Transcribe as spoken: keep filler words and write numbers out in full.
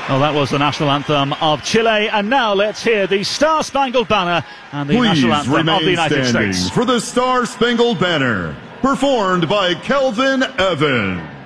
Well, that was the national anthem of Chile, and now let's hear the Star Spangled Banner and the Please national anthem of the United standing States. for the Star Spangled Banner, performed by Kelvin Evans.